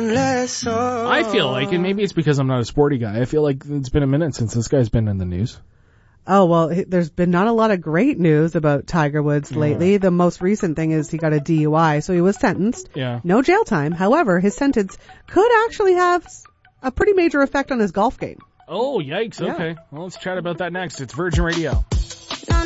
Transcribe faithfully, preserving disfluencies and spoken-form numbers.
I feel like, and maybe it's because I'm not a sporty guy, I feel like it's been a minute since this guy's been in the news. Oh, well, h- there's been not a lot of great news about Tiger Woods lately. Yeah. The most recent thing is he got a D U I, so he was sentenced. Yeah. No jail time. However, his sentence could actually have s- a pretty major effect on his golf game. Oh, yikes. Yeah. Okay. Well, let's chat about that next. It's Virgin Radio.